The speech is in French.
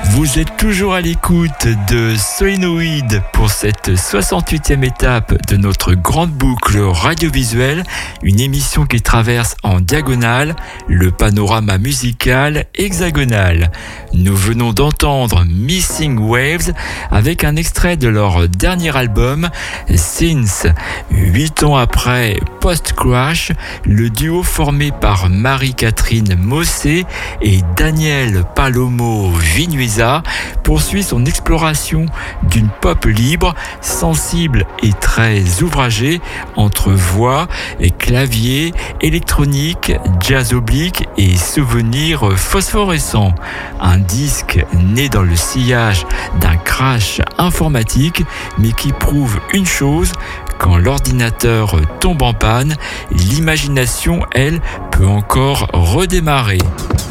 Vous êtes toujours à l'écoute de Solenoid pour cette 68e étape de notre grande boucle radiovisuelle, une émission qui traverse en diagonale le panorama musical hexagonal. Nous venons d'entendre Missing Waves avec un extrait de leur dernier album, Since. 8 ans après Post Crash, le duo formé par Marie-Catherine Mossé et Daniel Palomo Vinuesa poursuit son exploration d'une pop libre, sensible et très ouvragée entre voix et clavier, électronique, jazz oblique et souvenirs phosphorescents. Un disque né dans le sillage d'un crash informatique, mais qui prouve une chose: quand l'ordinateur tombe en panne, l'imagination, elle, peut encore redémarrer.